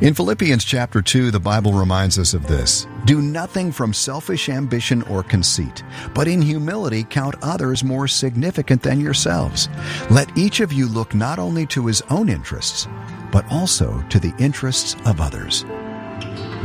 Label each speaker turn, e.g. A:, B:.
A: In Philippians chapter 2, the Bible reminds us of this. Do nothing from selfish ambition or conceit, but in humility count others more significant than yourselves. Let each of you look not only to his own interests, but also to the interests of others.